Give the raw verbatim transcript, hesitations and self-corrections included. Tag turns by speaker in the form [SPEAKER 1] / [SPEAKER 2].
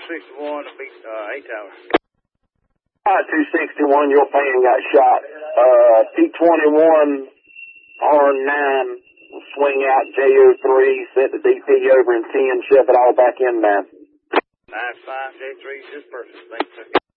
[SPEAKER 1] sixty-one to beat uh, eight tower.
[SPEAKER 2] Uh, two sixty-one, your fan got shot. Uh, T twenty-one, R nine, swing out J O three, set the D P over in ten, shove it all back in, man.
[SPEAKER 1] nine five J three, just perfect. Thanks, sir.